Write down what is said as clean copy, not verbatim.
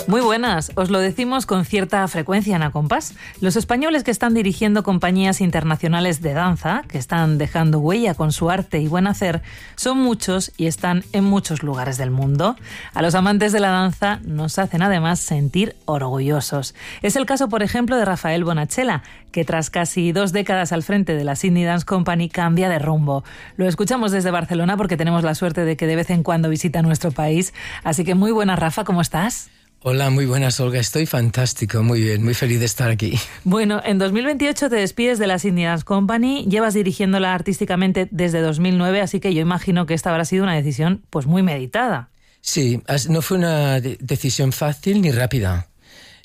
Muy buenas, os lo decimos con cierta frecuencia en A Compás. Los españoles que están dirigiendo compañías internacionales de danza, que están dejando huella con su arte y buen hacer, son muchos y están en muchos lugares del mundo. A los amantes de la danza nos hacen además sentir orgullosos. Es el caso, por ejemplo, de Rafael Bonachela, que tras casi 2 décadas al frente de la Sydney Dance Company cambia de rumbo. Lo escuchamos desde Barcelona porque tenemos la suerte de que de vez en cuando visita nuestro país. Así que muy buenas, Rafa, ¿cómo estás? Hola, muy buenas, Olga. Estoy fantástico, muy bien, muy feliz de estar aquí. Bueno, en 2028 te despides de la Sydney Dance Company, llevas dirigiéndola artísticamente desde 2009, así que yo imagino que esta habrá sido una decisión pues muy meditada. Sí, no fue una decisión fácil ni rápida.